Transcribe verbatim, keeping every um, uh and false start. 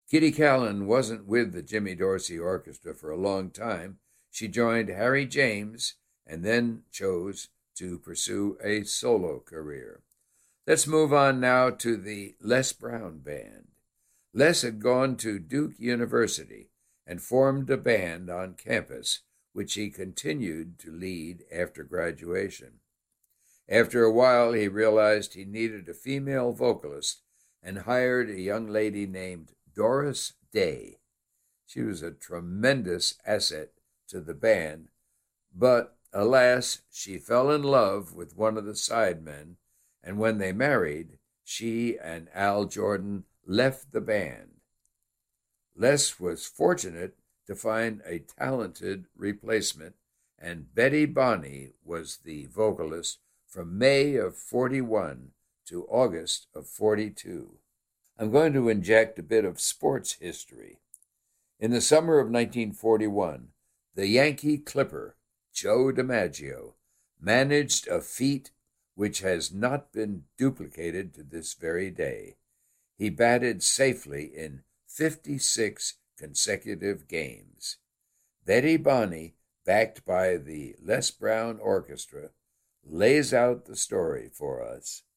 Kitty Callan wasn't with the Jimmy Dorsey Orchestra for a long time. She joined Harry James and then chose to pursue a solo career. Let's move on now to the Les Brown Band. Les had gone to Duke University and formed a band on campus, which he continued to lead after graduation. After a while, he realized he needed a female vocalist and hired a young lady named Doris Day. She was a tremendous asset to the band, but alas, she fell in love with one of the sidemen, and when they married, she and Al Jordan left the band. Les was fortunate to find a talented replacement, and Betty Bonney was the vocalist from May of forty-one to August of forty-two. I'm going to inject a bit of sports history. In the summer of nineteen forty-one, the Yankee Clipper, Joe DiMaggio, managed a feat which has not been duplicated to this very day. He batted safely in fifty-six consecutive games. Betty Bonney, backed by the Les Brown Orchestra, lays out the story for us.